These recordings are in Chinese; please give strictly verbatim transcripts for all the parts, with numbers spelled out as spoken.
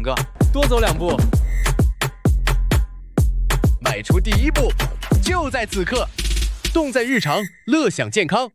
个，多走两步，迈出第一步，就在此刻，动在日常，乐享健康。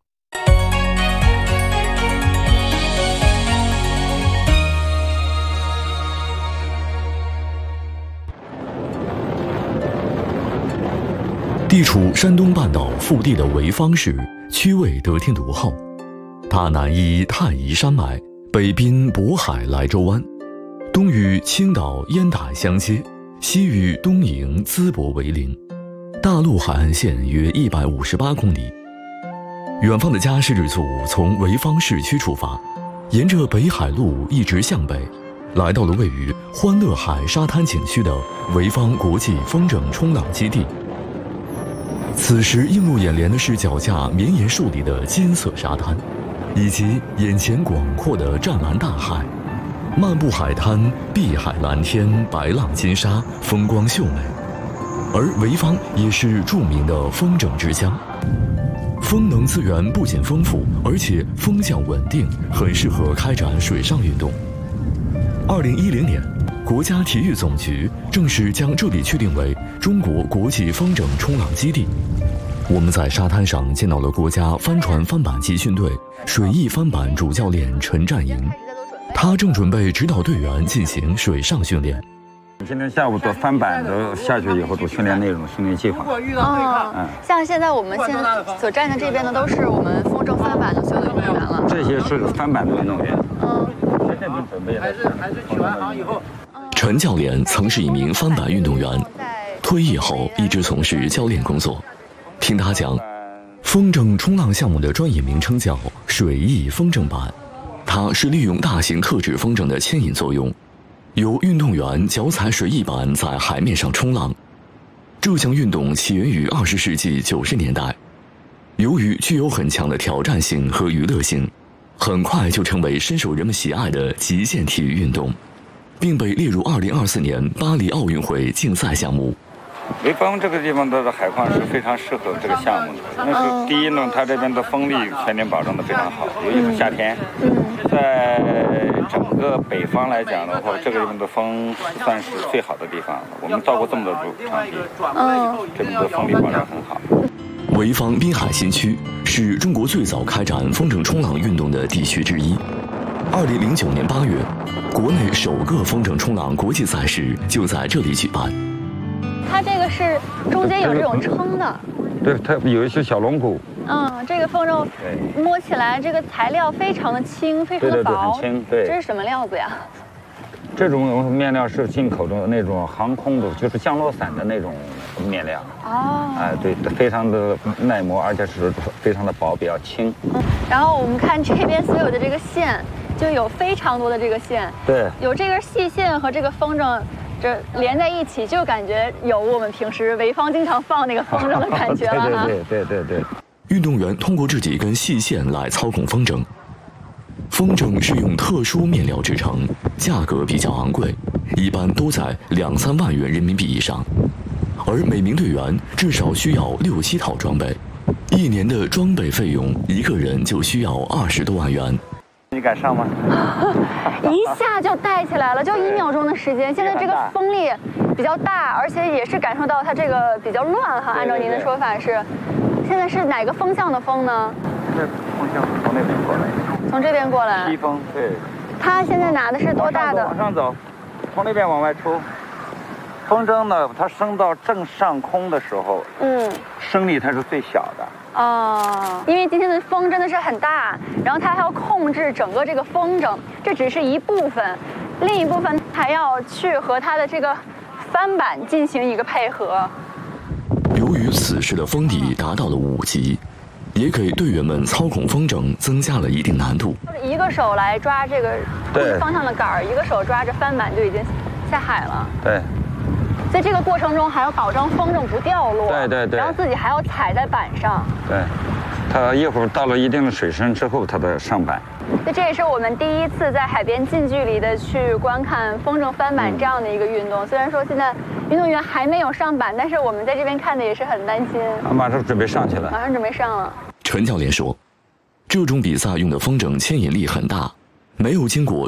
地处山东半岛腹地的潍坊市，区位得天独厚。它南依太夷山脉，北濒渤海莱州湾，东与青岛烟台相接，西与东营淄博为邻，大陆海岸线约一百五十八公里。远方的嘉实日组从潍坊市区出发，沿着北海路一直向北，来到了位于欢乐海沙滩景区的潍坊国际风筝冲浪基地。此时映入眼帘的是脚下绵延数里的金色沙滩，以及眼前广阔的湛蓝大海。漫步海滩，碧海蓝天，白浪金沙，风光秀美。而潍坊也是著名的风筝之乡，风能资源不仅丰富，而且风向稳定，很适合开展水上运动。二零一零年，国家体育总局正式将这里确定为中国国际风筝冲浪基地。我们在沙滩上见到了国家帆船帆板集训队水翼帆板主教练陈占营，他正准备指导队员进行水上训练。 今天下午做帆板都下去以后做训练内容、训练计划。 哦，嗯，像现在我们现在所站的这边的都是我们风筝帆板的所有的运动员了。 这些是帆板的运动员。 嗯， 现在准备还是还是取完航以后。 陈教练曾是一名帆板运动员，退役后一直从事教练工作。听他讲，风筝冲浪项目的专业名称叫水翼风筝板，它是利用大型特制风筝的牵引作用，由运动员脚踩水翼板在海面上冲浪。这项运动起源于二十世纪九十年代，由于具有很强的挑战性和娱乐性，很快就成为深受人们喜爱的极限体育运动，并被列入二零二四年巴黎奥运会竞赛项目。 潍坊这个地方的海况是非常适合这个项目的。那是第一呢，它这边的风力全年保证的非常好，尤其是夏天。在整个北方来讲的话，这个地方的风算是最好的地方。我们造过这么多场地，这边的风力保证很好。 潍坊滨海新区是中国最早开展风筝冲浪运动的地区之一。二零零九年八月，国内首个风筝冲浪国际赛事就在这里举办。 它这个是中间有这种撑的， 对，它有一些小龙骨。 嗯，这个风筝摸起来，这个材料非常的轻，非常的薄， 对对对，很轻。对， 这是什么料子呀？ 这种面料是进口的那种航空的，就是降落伞的那种面料。 哦， 哎，对，非常的耐磨，而且是非常的薄，比较轻。 嗯，然后我们看这边所有的这个线，就有非常多的这个线。 对， 有这根细线和这个风筝。这连在一起，就感觉有我们平时潍坊经常放那个风筝的感觉了哈。 对对对对对。 运动员通过这几根细线来操控风筝。风筝是用特殊面料制成，价格比较昂贵，一般都在两三万元人民币以上。而每名队员至少需要六七套装备，一年的装备费用一个人就需要二十多万元。 你敢上吗？ 一下就带起来了，就一秒钟的时间。现在这个风力比较大，而且也是感受到它这个比较乱哈。按照您的说法是，现在是哪个风向的风呢？ 这风向从那边过来。 从这边过来。 西风，对。 它现在拿的是多大的？ 往上走，从那边往外出。风筝呢，它升到正上空的时候，嗯，升力它是最小的。 哦，因为今天的风真的是很大，然后它还要控制整个这个风筝，这只是一部分，另一部分还要去和它的这个帆板进行一个配合。 由于此时的风力达到了五级，也给队员们操控风筝增加了一定难度。 一个手来抓这个控制方向的杆儿，一个手抓着帆板就已经下海了。 对。 在这个过程中还要保证风筝不掉落， 对对对， 然后自己还要踩在板上。 对，它一会儿到了一定的水深之后，它的上板。 那这也是我们第一次在海边近距离的去观看风筝帆板这样的一个运动。嗯、虽然说现在运动员还没有上板，但是我们在这边看的也是很担心。 啊，马上准备上去了， 马上准备上了。 陈教练说，这种比赛用的风筝牵引力很大，没有经过